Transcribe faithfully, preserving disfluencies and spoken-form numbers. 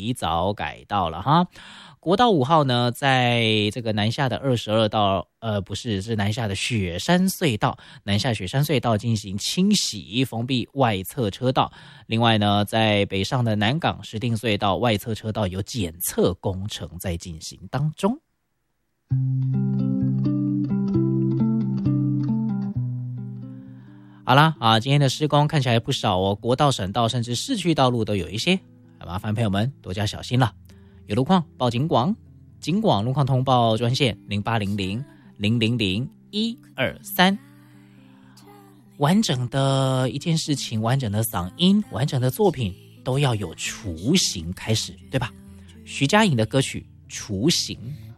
提早改道了哈。国道五号呢，在这个南下的二十二道，呃，不是，是南下的雪山隧道，南下雪山隧道进行清洗，封闭外侧车道。另外呢，在北上的南港石碇隧道外侧车道有检测工程在进行当中。好啦啊，今天的施工看起来不少哦，国道、省道甚至市区道路都有一些，麻烦朋友们多加小心了。有路况报警广，警广路况通报专线零八零零零零零一二三。完整的一件事情，完整的嗓音，完整的作品都要有雏形开始，对吧？徐佳莹的歌曲《雏形》。